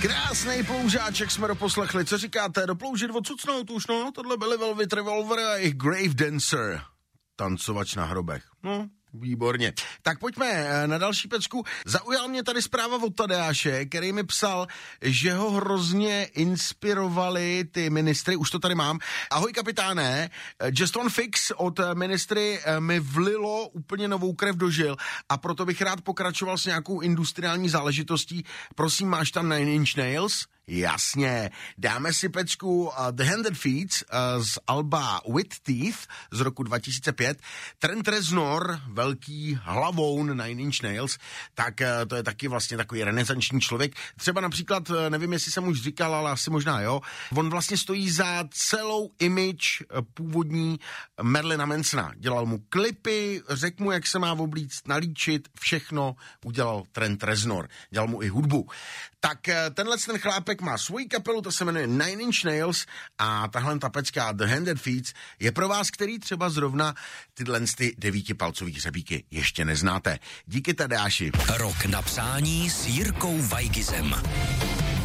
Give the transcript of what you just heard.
Krásnej ploužáček jsme doposlechli, co říkáte, doploužit odsucnout už, no, tohle byly Velvet Revolver a jejich Grave Dancer, tancovač na hrobech, no. Výborně. Tak pojďme na další pecku. Zaujal mě tady zpráva od Tadeáše, který mi psal, že ho hrozně inspirovali ty ministry, už to tady mám. Ahoj kapitáne, Just One Fix od ministry mi vlilo úplně novou krev do žil a proto bych rád pokračoval s nějakou industriální záležitostí. Prosím, máš tam Nine Inch Nails? Jasně, dáme si pecku The Handed Feet z alba With Teeth z roku 2005. Trent Reznor, velký hlavoun Nine Inch Nails, tak to je taky vlastně takový renesanční člověk. Třeba například, nevím, jestli jsem už říkal, ale asi možná jo, on vlastně stojí za celou image původní Marilina Mansona. Dělal mu klipy, řekl mu, jak se má oblíct, nalíčit, všechno udělal Trent Reznor. Dělal mu i hudbu. Tak ten chlápek má svoji kapelu, to se jmenuje Nine Inch Nails a tahle pecka The Handed Feet je pro vás, který třeba zrovna tyhle ty 9palcový hřebíky ještě neznáte. Díky Tadeáši. Rok na přání s Jirkou Vajgizem.